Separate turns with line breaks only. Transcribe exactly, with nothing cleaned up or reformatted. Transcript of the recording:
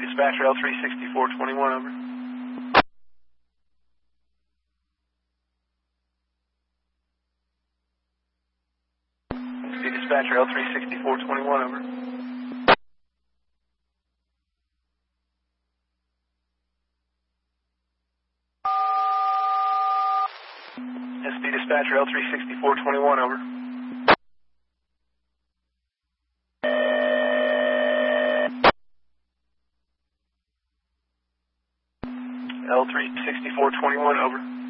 Dispatcher L three sixty-four twenty-one, over. Dispatcher L three sixty-four twenty-one, over. S B Dispatcher L three sixty-four twenty-one, over. L three sixty-four twenty-one, over.